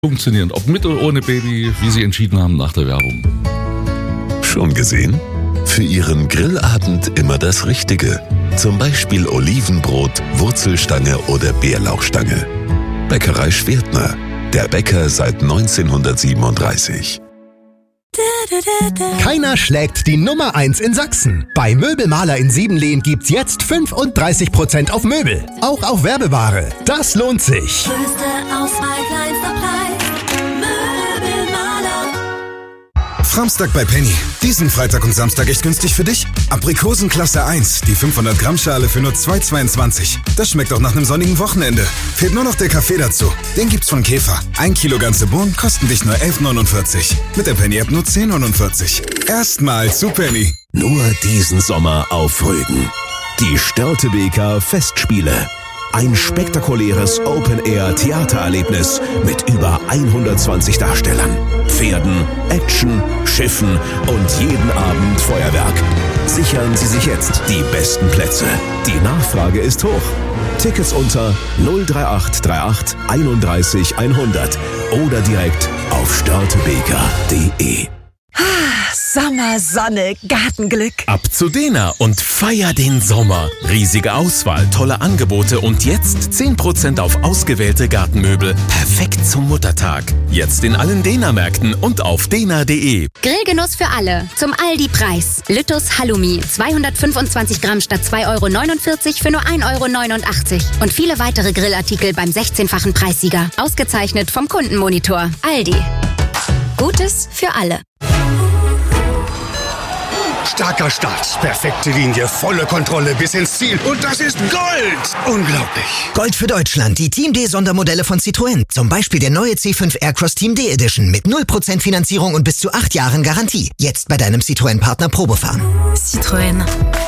funktionieren. Ob mit oder ohne Baby, wie Sie entschieden haben nach der Werbung. Schon gesehen? Für Ihren Grillabend immer das Richtige. Zum Beispiel Olivenbrot, Wurzelstange oder Bärlauchstange. Bäckerei Schwertner. Der Bäcker seit 1937. Keiner schlägt die Nummer 1 in Sachsen. Bei Möbelmaler in Siebenlehn gibt's jetzt 35% auf Möbel. Auch auf Werbeware. Das lohnt sich. Größte Auswahl, kleinster Preis. Möbelmaler. Framstag bei Penny. Diesen Freitag und Samstag echt günstig für dich? Aprikosen Klasse 1, die 500 Gramm Schale für nur 2,22. Das schmeckt auch nach einem sonnigen Wochenende. Fehlt nur noch der Kaffee dazu. Den gibt's von Käfer. 1 Kilo ganze Bohnen kosten dich nur 11,49. Mit der Penny-App nur 10,49. Erstmal zu Penny. Nur diesen Sommer auf Rügen. Die Störtebeker Festspiele. Ein spektakuläres Open-Air-Theatererlebnis mit über 120 Darstellern, Pferden, Action, Schiffen und jeden Abend Feuerwerk. Sichern Sie sich jetzt die besten Plätze. Die Nachfrage ist hoch. Tickets unter 03838 31 100 oder direkt auf störtebeker.de. Sommer, Sonne, Gartenglück. Ab zu Dena und feier den Sommer. Riesige Auswahl, tolle Angebote und jetzt 10% auf ausgewählte Gartenmöbel. Perfekt zum Muttertag. Jetzt in allen Dena-Märkten und auf dena.de. Grillgenuss für alle. Zum Aldi-Preis. Lüttus Halloumi. 225 Gramm statt 2,49 € für nur 1,89 €. Und viele weitere Grillartikel beim 16-fachen Preissieger. Ausgezeichnet vom Kundenmonitor. Aldi. Gutes für alle. Starker Start, perfekte Linie, volle Kontrolle bis ins Ziel. Und das ist Gold! Unglaublich. Gold für Deutschland, die Team D Sondermodelle von Citroën. Zum Beispiel der neue C5 Aircross Team D Edition mit 0% Finanzierung und bis zu 8 Jahren Garantie. Jetzt bei deinem Citroën-Partner Probefahren. Citroën.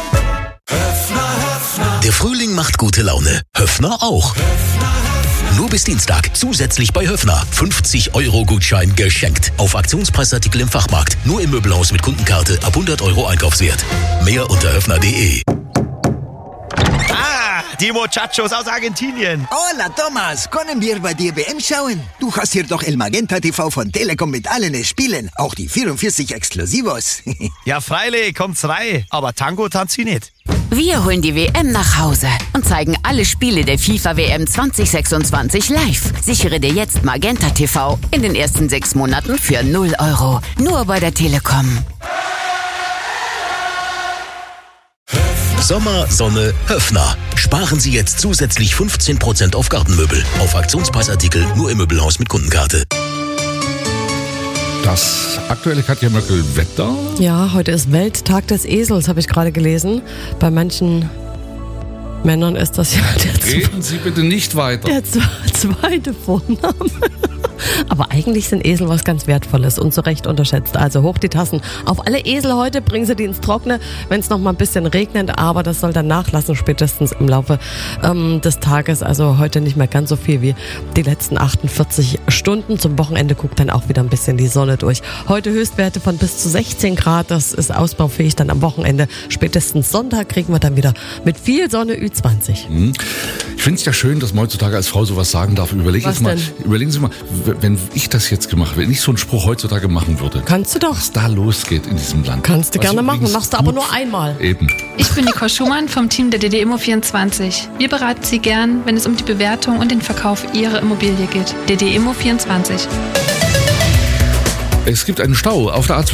Der Frühling macht gute Laune. Höffner auch. Nur bis Dienstag. Zusätzlich bei Höffner. 50-€-Gutschein geschenkt. Auf Aktionspreisartikel im Fachmarkt. Nur im Möbelhaus mit Kundenkarte ab 100 € Einkaufswert. Mehr unter höffner.de. Die Muchachos aus Argentinien. Hola, Thomas. Können wir bei dir WM schauen? Du hast hier doch El Magenta TV von Telekom mit allen Spielen. Auch die 44 Exklusivos. Ja, freilich, kommt's rein. Aber Tango tanzt sie nicht. Wir holen die WM nach Hause und zeigen alle Spiele der FIFA WM 2026 live. Sichere dir jetzt Magenta TV in den ersten 6 Monaten für 0 €. Nur bei der Telekom. Sommer, Sonne, Höffner. Sparen Sie jetzt zusätzlich 15% auf Gartenmöbel. Auf Aktionspreisartikel nur im Möbelhaus mit Kundenkarte. Das aktuelle Katja Möckel-Wetter. Ja, heute ist Welttag des Esels, habe ich gerade gelesen. Bei manchen Männern ist das ja Reden Sie bitte nicht weiter. Der zweite Vorname. Aber eigentlich sind Esel was ganz Wertvolles und zu Recht unterschätzt. Also hoch die Tassen auf alle Esel heute, bringen Sie die ins Trockene, wenn es noch mal ein bisschen regnet. Aber das soll dann nachlassen, spätestens im Laufe des Tages. Also heute nicht mehr ganz so viel wie die letzten 48 Stunden. Zum Wochenende guckt dann auch wieder ein bisschen die Sonne durch. Heute Höchstwerte von bis zu 16 Grad. Das ist ausbaufähig dann am Wochenende. Spätestens Sonntag kriegen wir dann wieder mit viel Sonne Ü20. Ich finde es ja schön, dass man heutzutage als Frau sowas sagen darf. Überlegen Sie mal, wenn ich das jetzt gemacht habe, wenn ich so einen Spruch heutzutage machen würde. Kannst du doch. Was da losgeht in diesem Land. Kannst du gerne machen, machst du aber nur einmal. Eben. Ich bin Nicole Schumann vom Team der DD Immo 24. Wir beraten Sie gern, wenn es um die Bewertung und den Verkauf Ihrer Immobilie geht. DD Immo 24. Es gibt einen Stau auf der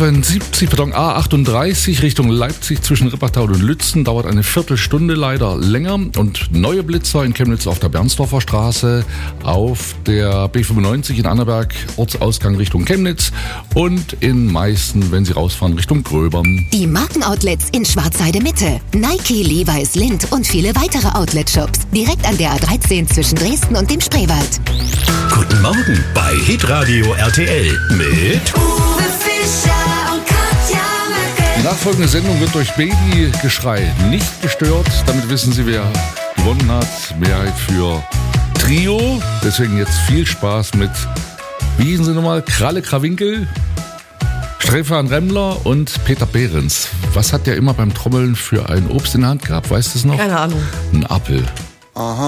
A38 Richtung Leipzig zwischen Rippertal und Lützen. Dauert eine Viertelstunde leider länger. Und neue Blitzer in Chemnitz auf der Bernsdorfer Straße, auf der B95 in Annaberg, Ortsausgang Richtung Chemnitz und in Meißen, wenn Sie rausfahren, Richtung Gröbern. Die Markenoutlets in Schwarzheide Mitte. Nike, Levi's, Lindt und viele weitere Outlet-Shops. Direkt an der A13 zwischen Dresden und dem Spreewald. Guten Morgen bei Hitradio RTL mit Uwe Fischer und Katja Möckel. Die nachfolgende Sendung wird durch Babygeschrei nicht gestört. Damit wissen Sie, wer gewonnen hat. Mehrheit für Trio. Deswegen jetzt viel Spaß mit, wie hießen Sie nochmal? Kralle Krawinkel, Stefan Remmler und Peter Behrens. Was hat der immer beim Trommeln für ein Obst in der Hand gehabt? Weißt du es noch? Keine Ahnung. Ein Apfel. Aha.